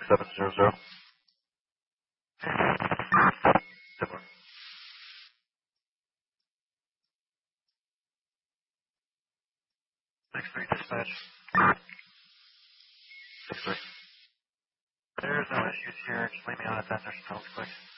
6700. Next 3 dispatch. 6-3. There's no issues here. Just leave me on a sensor. Sounds quick.